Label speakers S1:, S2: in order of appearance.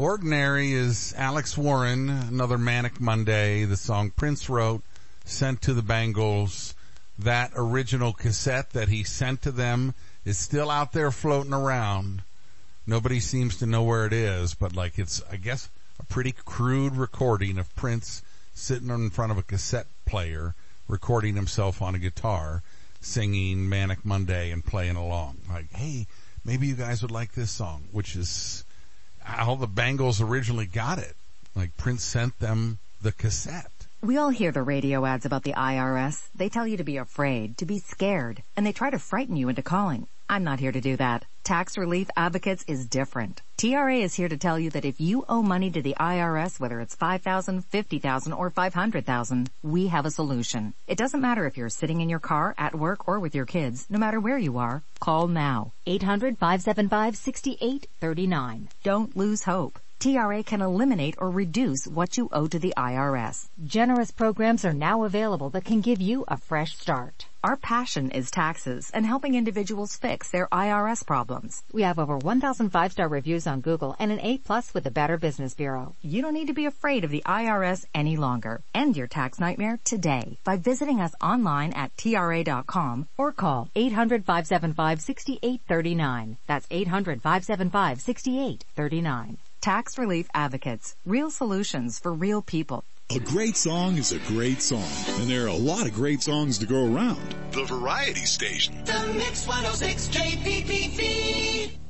S1: Ordinary is Alex Warren, Another Manic Monday, the song Prince wrote, sent to the Bangles. That original cassette that he sent to them is still out there floating around. Nobody seems to know where it is, but like it's, I guess, a pretty crude recording of Prince sitting in front of a cassette player, recording himself on a guitar, singing Manic Monday and playing along. Like, hey, maybe you guys would like this song, which is how the Bangles originally got it. Like Prince sent them the cassette.
S2: We all hear the radio ads about the IRS. They tell you to be afraid, to be scared, and they try to frighten you into calling. I'm not here to do that. Tax Relief Advocates is different. TRA is here to tell you that if you owe money to the IRS, whether it's $5,000, $50,000, or $500,000, we have a solution. It doesn't matter if you're sitting in your car, at work, or with your kids. No matter where you are, call now. 800-575-6839. Don't lose hope. TRA can eliminate or reduce what you owe to the IRS.
S3: Generous programs are now available that can give you a fresh start.
S2: Our passion is taxes and helping individuals fix their IRS problems.
S3: We have over 1,000 5-star reviews on Google and an A+ with the Better Business Bureau.
S2: You don't need to be afraid of the IRS any longer. End your tax nightmare today by visiting us online at TRA.com or call 800-575-6839. That's 800-575-6839. Tax Relief Advocates. Real solutions for real people.
S4: A great song is a great song, and there are a lot of great songs to go around.
S5: The Variety Station.
S6: The Mix 106 KPPV.